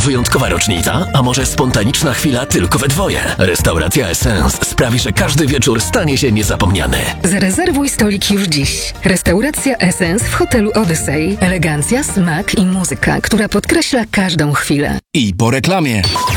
Wyjątkowa rocznica? A może spontaniczna chwila tylko we dwoje? Restauracja Essence sprawi, że każdy wieczór stanie się niezapomniany. Zarezerwuj stolik już dziś. Restauracja Essence w hotelu Odyssey. Elegancja, smak i muzyka, która podkreśla każdą chwilę. I po reklamie.